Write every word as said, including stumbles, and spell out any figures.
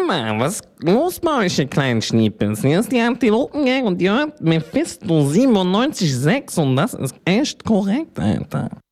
mal, was ist los bei euch, ihr kleinen Schniepels? Hier ist die Antilopengang und ihr hört Mephisto siebenundneunzig Komma sechs und das ist echt korrekt, Alter.